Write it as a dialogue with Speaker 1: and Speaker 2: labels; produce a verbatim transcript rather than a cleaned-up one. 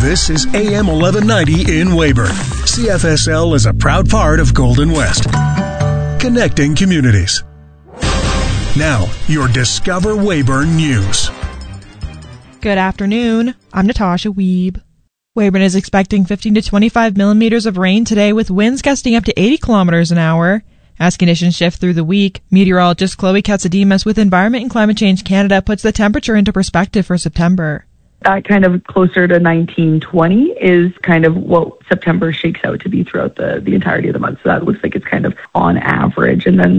Speaker 1: This is A M eleven ninety in Weyburn. C F S L is a proud part of Golden West. Connecting communities. Now, your Discover Weyburn News.
Speaker 2: Good afternoon. I'm Natasha Wiebe. Weyburn is expecting fifteen to twenty-five millimeters of rain today with winds gusting up to eighty kilometers an hour. As conditions shift through the week, meteorologist Chloe Katsademas with Environment and Climate Change Canada puts the temperature into perspective for September.
Speaker 3: That kind of closer to nineteen, twenty is kind of what September shakes out to be throughout the, the entirety of the month. So that looks like it's kind of on average. And then